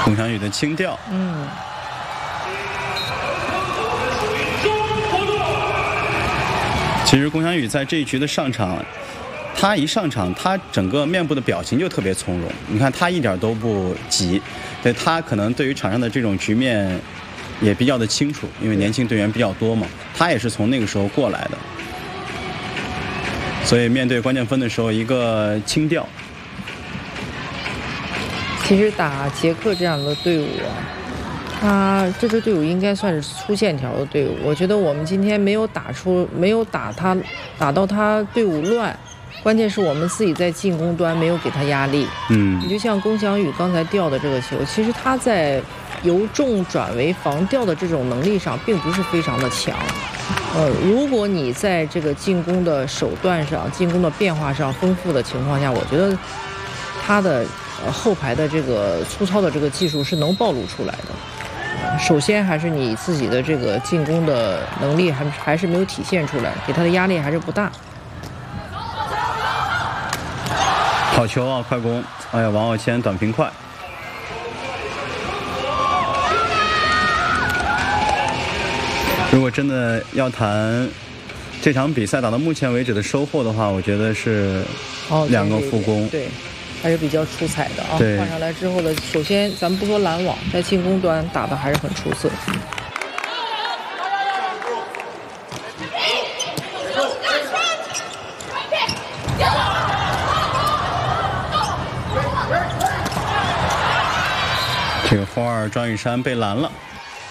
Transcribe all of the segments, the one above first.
龚翔宇的轻吊。其实龚翔宇在这一局的上场，他一上场，他整个面部的表情就特别从容。你看他一点都不急，对他可能对于场上的这种局面也比较的清楚，因为年轻队员比较多嘛，他也是从那个时候过来的，所以面对关键分的时候一个轻吊。 其实打捷克这样的队伍啊，这支队伍应该算是粗线条的队伍。我觉得我们今天没有打到他队伍乱，关键是我们自己在进攻端没有给他压力。你就像龚翔宇刚才吊的这个球，其实他在由重转为防吊的这种能力上并不是非常的强。如果你在这个进攻的手段上、进攻的变化上丰富的情况下，我觉得他的后排的这个粗糙的这个技术是能暴露出来的。首先还是你自己的这个进攻的能力还是没有体现出来，给他的压力还是不大。 好球啊，快攻！哎呀，王傲谦短平快。如果真的要谈这场比赛打到目前为止的收获的话，我觉得是2个副攻。 对，还是比较出彩的啊。 对， 换上来之后的，首先咱们不说拦网，在进攻端打的还是很出色。 这个后二庄宇珊被拦了。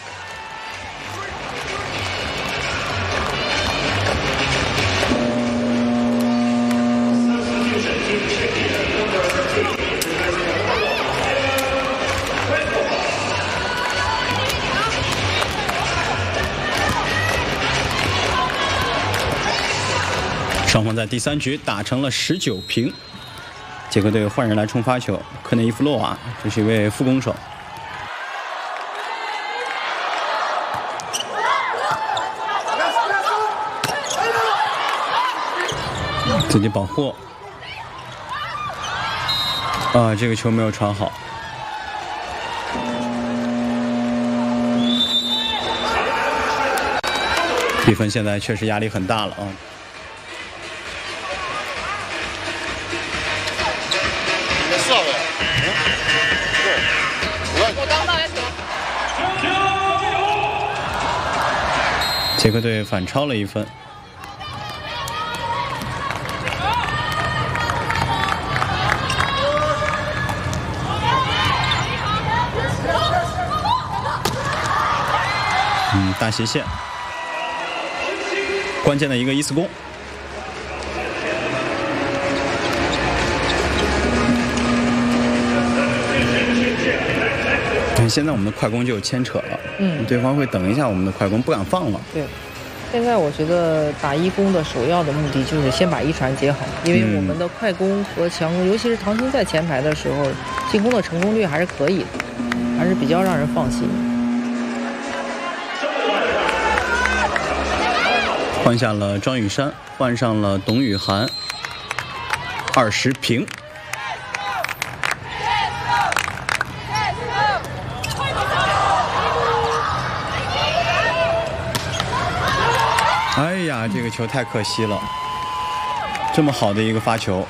双方在第3局打成了19平。捷克队换人来冲发球，科内伊夫洛娃，这是一位副攻手。自己保护。这个球没有传好。比分现在确实压力很大了啊。捷克队反超了1分。大斜线，关键的一个1次攻。现在我们的快攻就有牵扯了，对方会等一下我们的快攻，不敢放了。 对，现在我觉得打1攻的首要的目的就是先把1传接好，因为我们的快攻和强攻，尤其是唐鑫在前排的时候，进攻的成功率还是可以的，还是比较让人放心。 换下了庄宇珊，换上了董雨涵，20平。哎呀，这个球太可惜了，这么好的一个发球。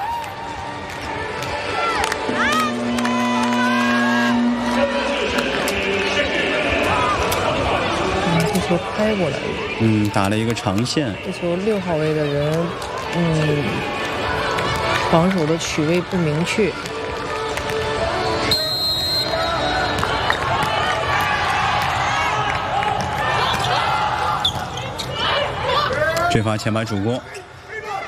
这球拍过来了。 打了一个长线。 这球6号位的人，防守的取位不明确。 追发前排主攻，